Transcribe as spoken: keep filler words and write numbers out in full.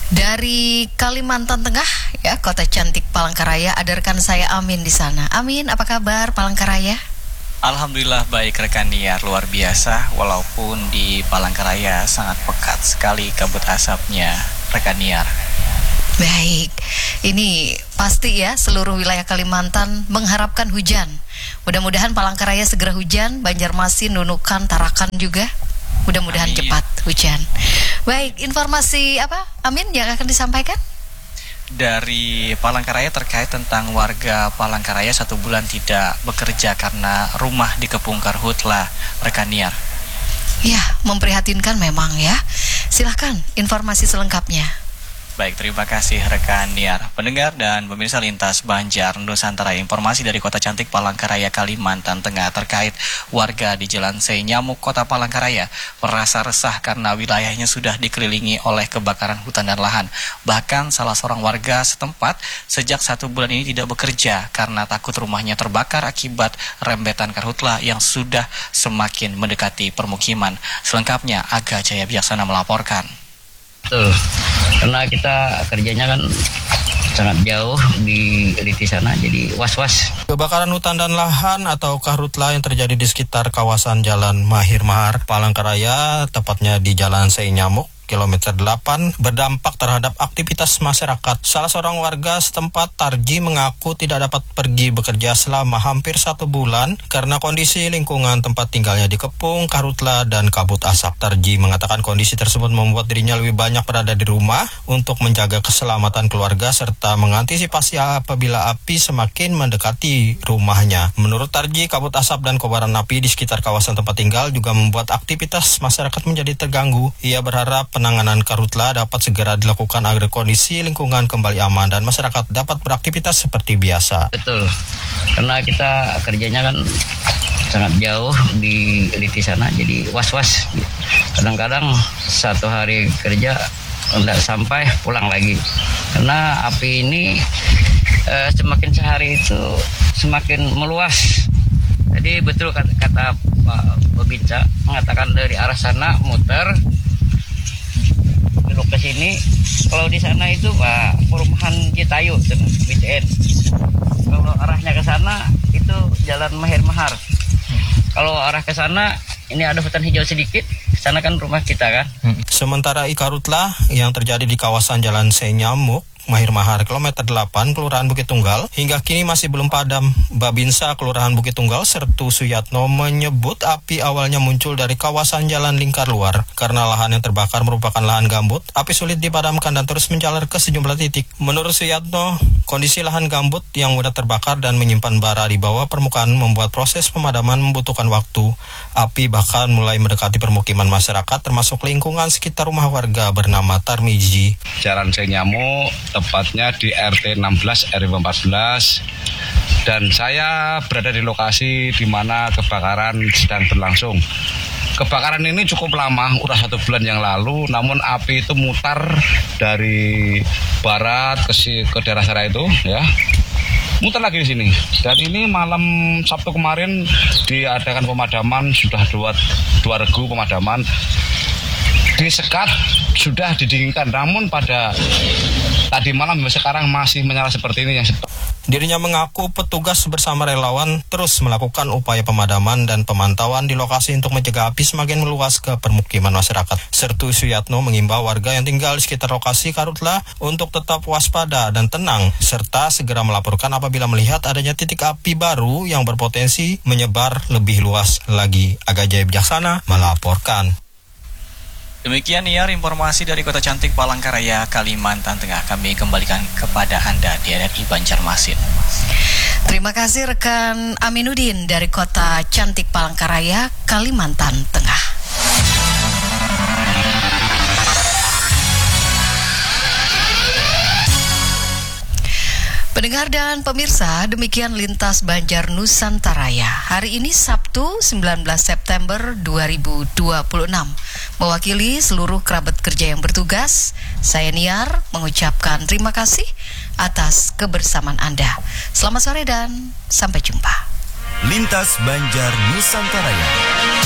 Dari Kalimantan Tengah, ya, kota cantik Palangkaraya, ada rekan saya Amin di sana. Amin, apa kabar Palangkaraya? Alhamdulillah baik rekan Niar, luar biasa. Walaupun di Palangkaraya sangat pekat sekali kabut asapnya rekan Niar. Baik, ini pasti ya seluruh wilayah Kalimantan mengharapkan hujan. Mudah-mudahan Palangkaraya segera hujan, Banjarmasin, Nunukan, Tarakan juga. Mudah-mudahan Amin. cepat hujan. Baik, informasi apa, Amin, yang akan disampaikan? Dari Palangkaraya terkait tentang warga Palangkaraya satu bulan tidak bekerja karena rumah dikepung karhutla, rekan Niar. Ya, memprihatinkan memang ya. Silahkan informasi selengkapnya. Baik, terima kasih rekan Niar. Pendengar dan pemirsa Lintas Banjar Nusantara, informasi dari kota cantik Palangkaraya, Kalimantan Tengah terkait warga di Jalan Senyamuk, Kota Palangkaraya merasa resah karena wilayahnya sudah dikelilingi oleh kebakaran hutan dan lahan. Bahkan salah seorang warga setempat sejak satu bulan ini tidak bekerja karena takut rumahnya terbakar akibat rembetan karhutla yang sudah semakin mendekati permukiman. Selengkapnya Aga Jaya Bijaksana melaporkan. Betul, karena kita kerjanya kan sangat jauh di di sana, jadi was-was. Kebakaran hutan dan lahan atau karhutla yang terjadi di sekitar kawasan Jalan Mahir Mahar, Palangkaraya, tepatnya di Jalan Senyamuk, kilometer delapan, berdampak terhadap aktivitas masyarakat. Salah seorang warga setempat, Tarji, mengaku tidak dapat pergi bekerja selama hampir satu bulan karena kondisi lingkungan tempat tinggalnya dikepung karhutla dan kabut asap. Tarji mengatakan kondisi tersebut membuat dirinya lebih banyak berada di rumah untuk menjaga keselamatan keluarga serta mengantisipasi apabila api semakin mendekati rumahnya. Menurut Tarji, kabut asap dan kobaran api di sekitar kawasan tempat tinggal juga membuat aktivitas masyarakat menjadi terganggu. Ia berharap penanganan karhutla dapat segera dilakukan agar kondisi lingkungan kembali aman dan masyarakat dapat beraktivitas seperti biasa. Betul, karena kita kerjanya kan sangat jauh di di sana, jadi was-was. Kadang-kadang satu hari kerja tidak sampai pulang lagi, karena api ini eh, semakin sehari itu semakin meluas. Jadi betul kata, kata Pak Babinsa mengatakan dari arah sana muter belok ke sini. Kalau di sana itu Pak perumahan Citayu B C N. Kalau arahnya ke sana itu Jalan Mahir Mahar. Kalau arah ke sana ini ada hutan hijau sedikit, ke sana kan rumah kita kan. Sementara karhutla yang terjadi di kawasan Jalan Senyamuk Mahir Mahar, kilometer delapan, Kelurahan Bukit Tunggal, hingga kini masih belum padam. Babinsa Kelurahan Bukit Tunggal, Sertu Suyatno, menyebut api awalnya muncul dari kawasan jalan lingkar luar. Karena lahan yang terbakar merupakan lahan gambut, api sulit dipadamkan dan terus menjalar ke sejumlah titik. Menurut Suyatno, kondisi lahan gambut yang mudah terbakar dan menyimpan bara di bawah permukaan membuat proses pemadaman membutuhkan waktu. Api bahkan mulai mendekati permukiman masyarakat, termasuk lingkungan sekitar rumah warga bernama Tarmiji. Jalan Senyamuk, tepatnya di R T enam belas R W empat belas, dan saya berada di lokasi di mana kebakaran sedang berlangsung. Kebakaran ini cukup lama, udah satu bulan yang lalu, namun api itu mutar dari barat ke, si, ke daerah sana itu, ya, mutar lagi di sini. Dan ini malam Sabtu kemarin diadakan pemadaman, sudah dua, dua regu pemadaman. Disekat, sudah didinginkan, namun pada tadi malam sekarang masih menyala seperti ini. Yang Dirinya mengaku petugas bersama relawan terus melakukan upaya pemadaman dan pemantauan di lokasi untuk mencegah api semakin meluas ke permukiman masyarakat. Sertu Suyatno mengimbau warga yang tinggal di sekitar lokasi karhutla untuk tetap waspada dan tenang, serta segera melaporkan apabila melihat adanya titik api baru yang berpotensi menyebar lebih luas lagi. Aga Jaya Bijaksana melaporkan. Demikian Niar, informasi dari kota cantik Palangkaraya, Kalimantan Tengah. Kami kembalikan kepada Anda di R R I Banjarmasin. Terima kasih rekan Aminuddin dari kota cantik Palangkaraya, Kalimantan Tengah. Pendengar dan pemirsa, demikian Lintas Banjar Nusantara. Hari ini Sabtu sembilan belas September dua ribu dua puluh enam. Mewakili seluruh kerabat kerja yang bertugas, saya Niar mengucapkan terima kasih atas kebersamaan Anda. Selamat sore dan sampai jumpa. Lintas Banjar Nusantara.